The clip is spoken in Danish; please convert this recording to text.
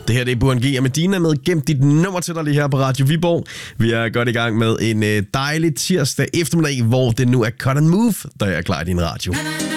Det her det er Burhan G og Medina med Gem dit nummer til dig lige her på Radio Viborg. Vi er godt i gang med en dejlig tirsdag eftermiddag, hvor det nu er Cut and Move, der er klar i din radio.